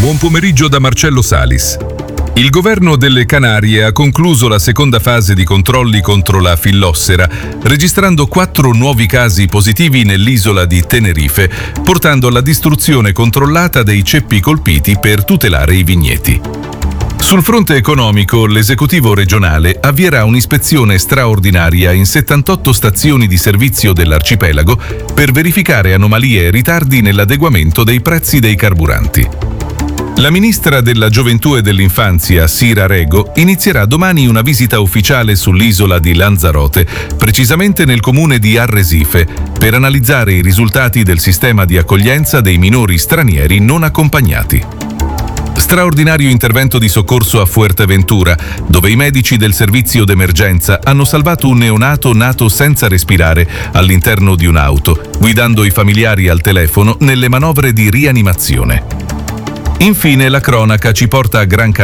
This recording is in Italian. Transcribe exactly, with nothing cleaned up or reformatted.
Buon pomeriggio da Marcello Salis. Il governo delle Canarie ha concluso la seconda fase di controlli contro la fillossera, registrando quattro nuovi casi positivi nell'isola di Tenerife, portando alla distruzione controllata dei ceppi colpiti per tutelare i vigneti. Sul fronte economico, l'esecutivo regionale avvierà un'ispezione straordinaria in settantotto stazioni di servizio dell'arcipelago per verificare anomalie e ritardi nell'adeguamento dei prezzi dei carburanti. La ministra della Gioventù e dell'Infanzia, Sira Rego, inizierà domani una visita ufficiale sull'isola di Lanzarote, precisamente nel comune di Arresife, per analizzare i risultati del sistema di accoglienza dei minori stranieri non accompagnati. Straordinario intervento di soccorso a Fuerteventura, dove i medici del servizio d'emergenza hanno salvato un neonato nato senza respirare all'interno di un'auto, guidando i familiari al telefono nelle manovre di rianimazione. Infine la cronaca ci porta a Gran Canaria.